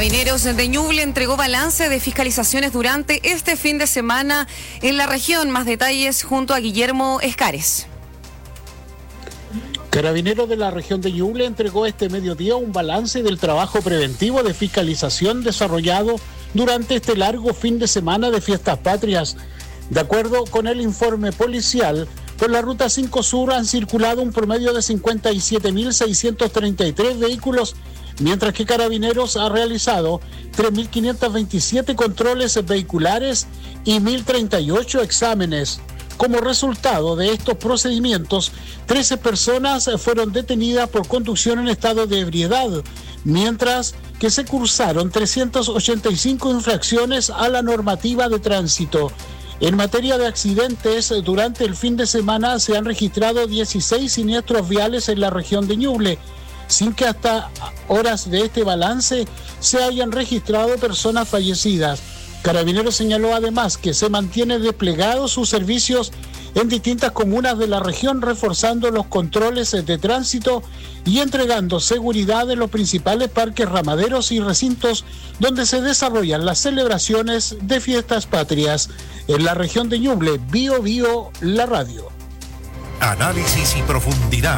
Carabineros de Ñuble entregó balance de fiscalizaciones durante este fin de semana en la región. Más detalles junto a Guillermo Escares. Carabineros de la región de Ñuble entregó este mediodía un balance del trabajo preventivo de fiscalización desarrollado durante este largo fin de semana de fiestas patrias. De acuerdo con el informe policial, por la Ruta 5 Sur han circulado un promedio de 57.633 vehículos, mientras que Carabineros ha realizado 3.527 controles vehiculares y 1.038 exámenes. Como resultado de estos procedimientos, 13 personas fueron detenidas por conducción en estado de ebriedad, mientras que se cursaron 385 infracciones a la normativa de tránsito. En materia de accidentes, durante el fin de semana se han registrado 16 siniestros viales en la región de Ñuble, sin que hasta horas de este balance se hayan registrado personas fallecidas. Carabineros señaló además que se mantiene desplegados sus servicios en distintas comunas de la región, reforzando los controles de tránsito y entregando seguridad en los principales parques ramaderos y recintos donde se desarrollan las celebraciones de fiestas patrias. En la región de Ñuble, Bio Bio, la radio. Análisis y profundidad.